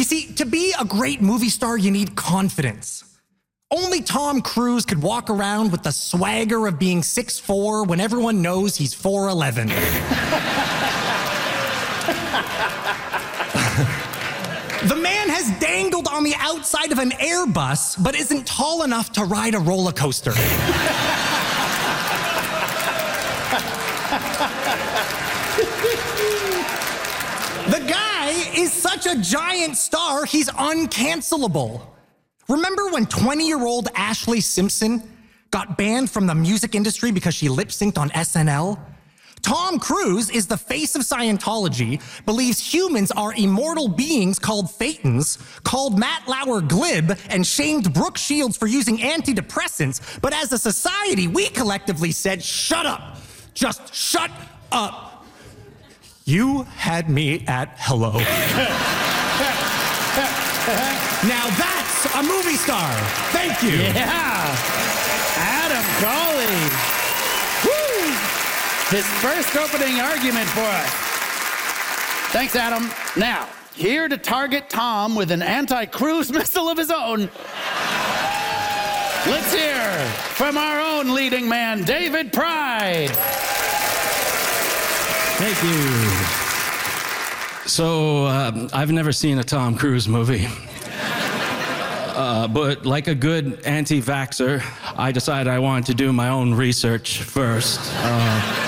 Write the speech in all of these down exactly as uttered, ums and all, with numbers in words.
You see, to be a great movie star, you need confidence. Only Tom Cruise could walk around with the swagger of being six foot four when everyone knows he's four eleven. The man has dangled on the outside of an Airbus, but isn't tall enough to ride a roller coaster. The guy is such a giant star, he's uncancelable. Remember when twenty-year-old Ashley Simpson got banned from the music industry because she lip-synced on S N L? Tom Cruise is the face of Scientology, believes humans are immortal beings called Thetans, called Matt Lauer glib, and shamed Brooke Shields for using antidepressants. But as a society, we collectively said, shut up. Just shut up. You had me at hello. Now that's a movie star. Thank you. Yeah. Adam Cawley. His first opening argument for us. Thanks, Adam. Now, here to target Tom with an anti-cruise missile of his own, let's hear from our own leading man, David Pride. Thank you. So, um, I've never seen a Tom Cruise movie. Uh, but like a good anti-vaxxer, I decided I wanted to do my own research first. Uh,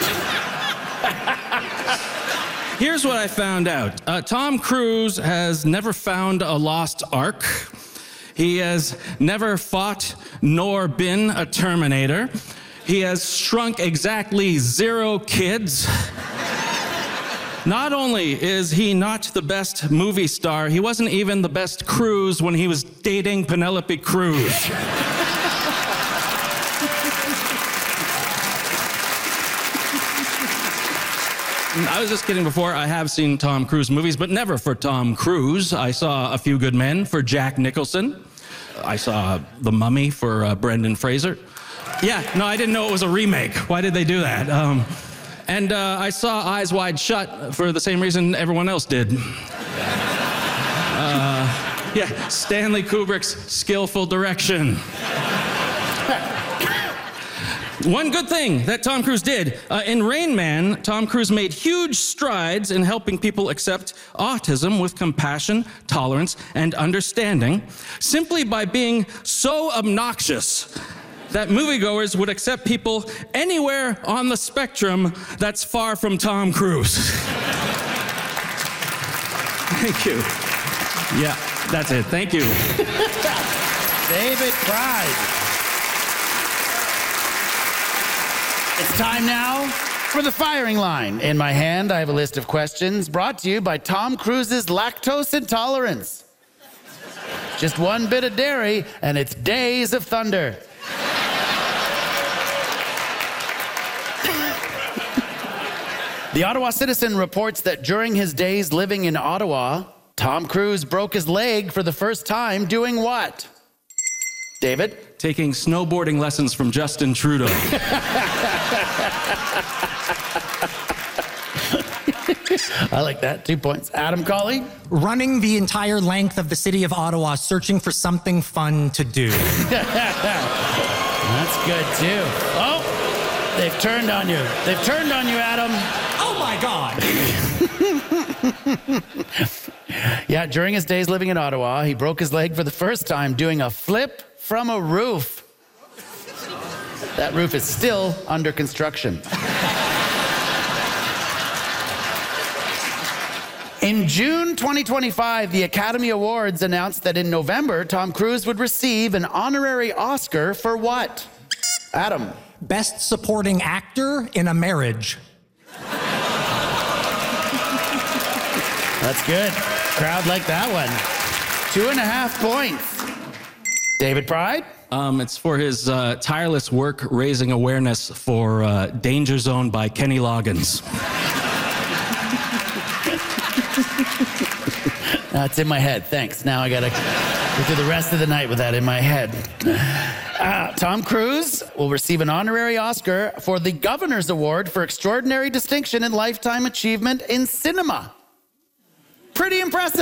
Here's what I found out. Uh, Tom Cruise has never found a lost ark. He has never fought nor been a Terminator. He has shrunk exactly zero kids. Not only is he not the best movie star, he wasn't even the best Cruise when he was dating Penelope Cruz. I was just kidding before. I have seen Tom Cruise movies, but never for Tom Cruise. I saw A Few Good Men for Jack Nicholson. I saw The Mummy for uh, Brendan Fraser. Yeah, no, I didn't know it was a remake. Why did they do that? Um, and uh, I saw Eyes Wide Shut for the same reason everyone else did. Uh, yeah, Stanley Kubrick's skillful direction. One good thing that Tom Cruise did, uh, in Rain Man, Tom Cruise made huge strides in helping people accept autism with compassion, tolerance, and understanding, simply by being so obnoxious that moviegoers would accept people anywhere on the spectrum that's far from Tom Cruise. Thank you. Yeah, that's it. Thank you. David Pride. It's time now for the firing line. In my hand, I have a list of questions brought to you by Tom Cruise's lactose intolerance. Just one bit of dairy, and it's days of thunder. The Ottawa Citizen reports that during his days living in Ottawa, Tom Cruise broke his leg for the first time doing what? David? Taking snowboarding lessons from Justin Trudeau. I like that. Two points. Adam Cawley? Running the entire length of the city of Ottawa, searching for something fun to do. That's good, too. Oh, they've turned on you. They've turned on you, Adam. Oh, my God. Yeah, during his days living in Ottawa, he broke his leg for the first time doing a flip from a roof. That roof is still under construction. In June twenty twenty-five, the Academy Awards announced that in November, Tom Cruise would receive an honorary Oscar for what? Adam? Best Supporting Actor in a Marriage. That's good. Crowd liked that one. Two and a half points. David Pride? Um, it's for his uh, tireless work raising awareness for uh, Danger Zone by Kenny Loggins. That's in my head. Thanks. Now I gotta go through the rest of the night with that in my head. Uh, Tom Cruise will receive an honorary Oscar for the Governor's Award for Extraordinary Distinction and Lifetime Achievement in Cinema. Pretty impressive.